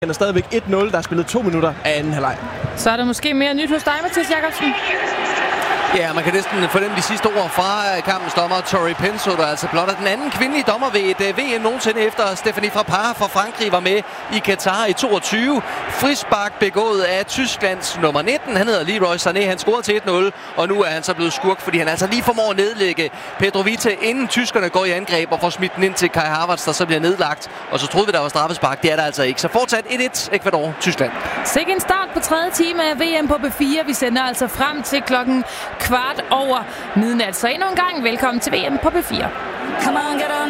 Den er stadigvæk 1-0. Der er spillet 2 minutter af anden halvleg. Så er der måske mere nyt hos dig, Mathias Jakobsen. Ja, man kan næsten fornemme de sidste ord fra kampens dommer, Tori Penso, der altså blot er den anden kvindelige dommer ved et VM nogensinde efter Stephanie Frappart fra Frankrig var med i Katar i 22. Frispark begået af Tysklands nummer 19. Han hedder Leroy Sané, han scorede til 1-0, og nu er han så blevet skurk, fordi han altså lige formår at nedlægge Petrovica, inden tyskerne går i angreb og får smidt den ind til Kai Havertz, der så bliver nedlagt. Og så troede vi, der var straffespark. Det er der altså ikke. Så fortsat 1-1 Ecuador, Tyskland. Sikke en start på tredje time af VM på B4. Vi sender altså frem til klokken 15:15. Så endnu en gang velkommen til VM på B4. Come on, get on